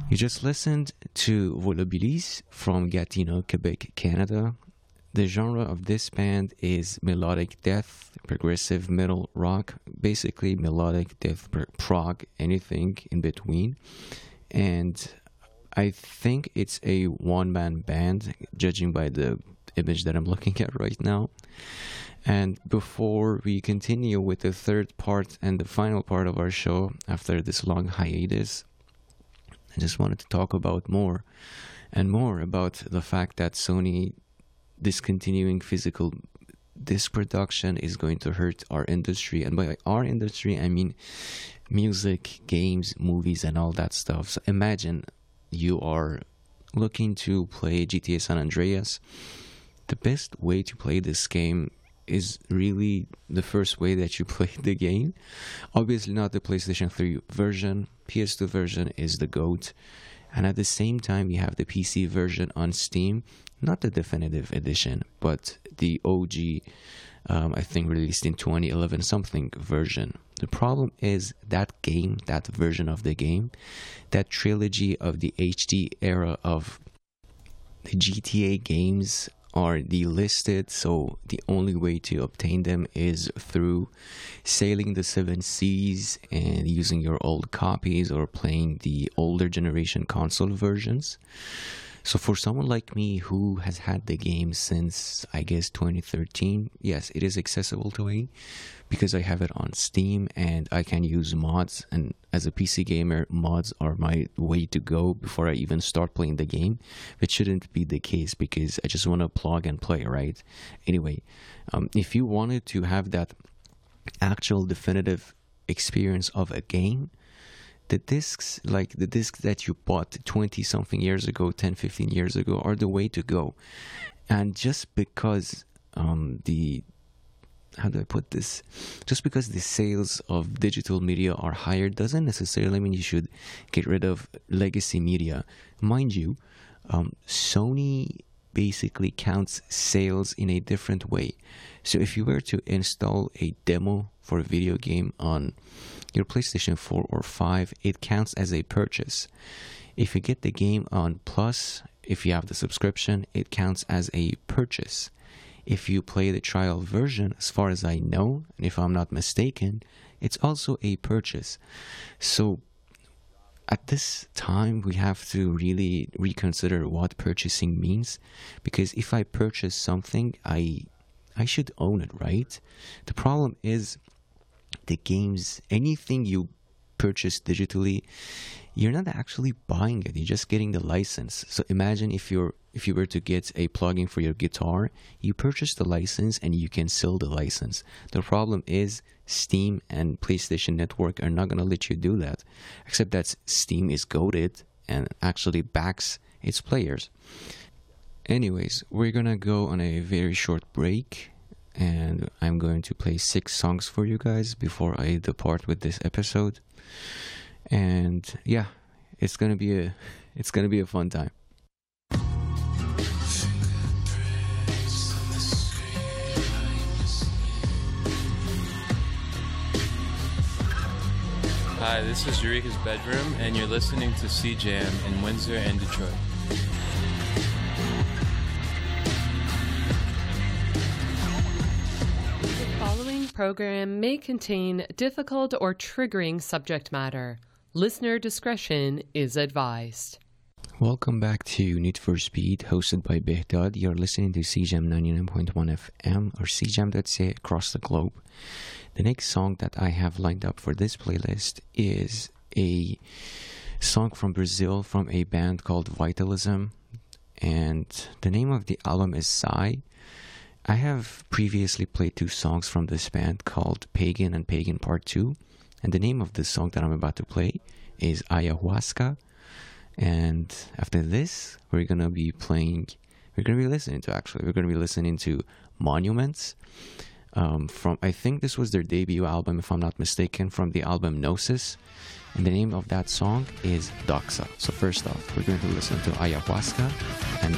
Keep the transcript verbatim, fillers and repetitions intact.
You just listened to Volubilis from Gatineau, Quebec, Canada. The genre of this band is melodic death, progressive metal rock, basically melodic death, prog, anything in between. And I think it's a one-man band, judging by the image that I'm looking at right now. And before we continue with the third part and the final part of our show after this long hiatus, I just wanted to talk about more and more about the fact that Sony discontinuing physical disc production is going to hurt our industry. And by our industry, I mean music, games, movies, and all that stuff. So imagine you are looking to play G T A San Andreas. The best way to play this game is really the first way that you play the game. Obviously not the PlayStation three version. P S two version is the GOAT. And at the same time, you have the P C version on Steam. Not the definitive edition, but the O G, um, I think released in twenty eleven something version. The problem is that game, that version of the game, that trilogy of the H D era of the G T A games are delisted, so the only way to obtain them is through sailing the seven seas and using your old copies or playing the older generation console versions. So for someone like me who has had the game since, I guess, twenty thirteen, yes, it is accessible to me because I have it on Steam and I can use mods. And as a P C gamer, mods are my way to go before I even start playing the game. It shouldn't be the case because I just want to plug and play, right? Anyway, um, if you wanted to have that actual definitive experience of a game, the discs, like the discs that you bought twenty something years ago, ten, fifteen years ago, are the way to go. And just because um, the, how do I put this? Just because the sales of digital media are higher doesn't necessarily mean you should get rid of legacy media. Mind you, um, Sony basically counts sales in a different way. So if you were to install a demo for a video game on your PlayStation four or five, it counts as a purchase. If you get the game on Plus, if you have the subscription, it counts as a purchase. If you play the trial version, as far as I know, and if I'm not mistaken, it's also a purchase. So at this time, we have to really reconsider what purchasing means, because if I purchase something, I I should own it, right? The problem is the games, anything you purchase digitally, you're not actually buying it, you're just getting the license. So imagine if you're if you were to get a plugin for your guitar, you purchase the license and you can sell the license. The problem is Steam and PlayStation Network are not going to let you do that, except that Steam is goated and actually backs its players. Anyways, we're gonna go on a very short break, and I'm going to play six songs for you guys before I depart with this episode. And yeah, it's gonna be a it's gonna be a fun time. Hi, this is Eureka's Bedroom, and you're listening to C Jam in Windsor and Detroit. The following program may contain difficult or triggering subject matter. Listener discretion is advised. Welcome back to Need for Speed, hosted by Behdad. You're listening to C J A M ninety-nine point one F M or C J A M dot C A across the globe. The next song that I have lined up for this playlist is a song from Brazil from a band called Vitalism, and the name of the album is Psy. I have previously played two songs from this band called Pagan and Pagan Part two, and the name of the song that I'm about to play is Ayahuasca. And after this, we're going to be playing, we're going to be listening to actually, we're going to be listening to Monuments. Um, from I think this was their debut album, if I'm not mistaken, from the album Gnosis, and the name of that song is Doxa. So first off, we're going to listen to Ayahuasca, and